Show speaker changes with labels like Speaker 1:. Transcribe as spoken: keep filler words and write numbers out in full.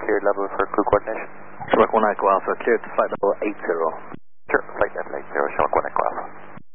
Speaker 1: cleared level for crew coordination.
Speaker 2: Quebec one Echo Alpha, cleared to flight level eight zero.